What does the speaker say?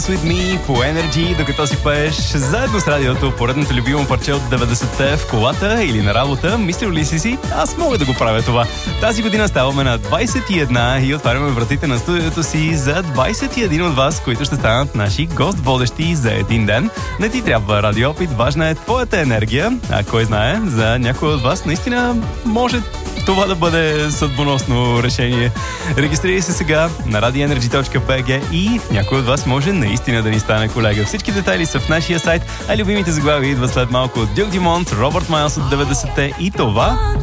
With Me по Energy, докато си пееш заедно с радиото поредното любимо парче от 90-те в колата или на работа. Мислил ли си? Аз мога да го правя това. Тази година ставаме на 21 и отваряме вратите на студиото си за 21 от вас, които ще станат наши гост-водещи за един ден. Не ти трябва радиоопит, важна е твоята енергия. А кой знае, за някой от вас наистина може това да бъде съдбоносно решение. Регистрирай се сега на radioenergy.bg и някой от вас може наистина да ни стане колега. Всички детайли са в нашия сайт, а любимите заглавия идват след малко от Дюк Димонт, Робърт Майлс от 90-те и това